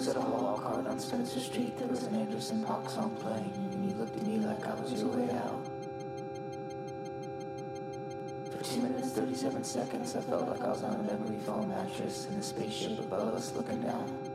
was at a hall card on Spencer Street. There was an Anderson Paak song playing, and you looked at me like I was your way out. For 2 minutes, 37 seconds, I felt like I was on a memory foam mattress in a spaceship above us looking down.